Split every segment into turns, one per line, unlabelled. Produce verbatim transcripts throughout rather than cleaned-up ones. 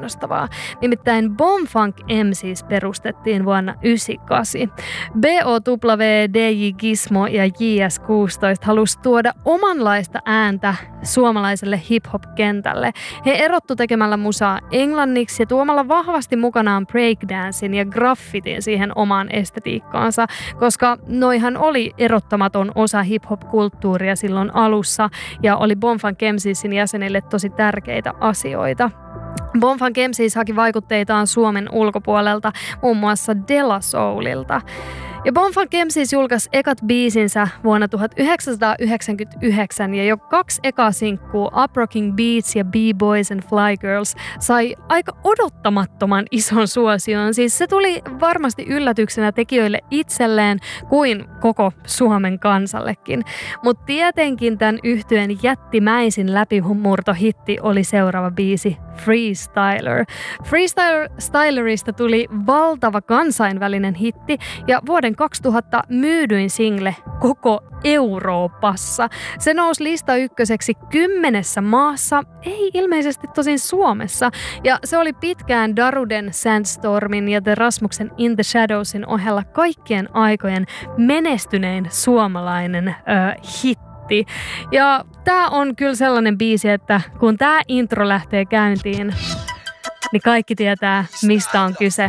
kiinnostavaa. Nimittäin Bomfunk M Cs perustettiin vuonna yhdeksänkymmentäkahdeksan. B O W, D J Gizmo ja J S kuusitoista halusi tuoda omanlaista ääntä suomalaiselle hip-hop-kentälle. He erottu tekemällä musaa englanniksi ja tuomalla vahvasti mukanaan breakdancein ja graffitin siihen omaan estetiikkaansa, koska noihan oli erottamaton osa hip-hop-kulttuuria silloin alussa ja oli Bomfunk M Csin jäsenille tosi tärkeitä asioita. Bomfunk M Cs haki vaikutteitaan Suomen ulkopuolelta, muun muassa De La Soulilta. Ja Bomfunk M Cs julkaisi ekat biisinsä vuonna tuhatyhdeksänsataayhdeksänkymmentäyhdeksän ja jo kaksi ekaa sinkkuu Up Rocking Beats ja B-Boys and Fly Girls sai aika odottamattoman ison suosion. Siis se tuli varmasti yllätyksenä tekijöille itselleen kuin koko Suomen kansallekin. Mutta tietenkin tämän yhtyeen jättimäisin läpimurtohitti oli seuraava biisi Freestyler. Freestylerista tuli valtava kansainvälinen hitti ja vuoden kaksituhatta myydyin single koko Euroopassa. Se nousi lista ykköseksi kymmenessä maassa, ei ilmeisesti tosin Suomessa. Ja se oli pitkään Daruden, Sandstormin ja The Rasmuksen In the Shadowsin ohella kaikkien aikojen menestynein suomalainen ö, hitti. Ja tää on kyllä sellainen biisi, että kun tää intro lähtee käyntiin, niin kaikki tietää, mistä on kyse.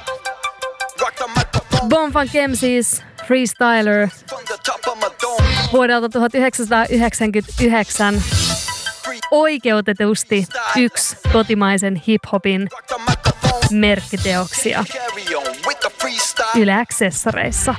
Bomfunk M Cs, Freestyler, vuodelta tuhatyhdeksänsataayhdeksänkymmentäyhdeksän, oikeutetusti yksi kotimaisen hip-hopin merkkiteoksia Yle Accessoreissa.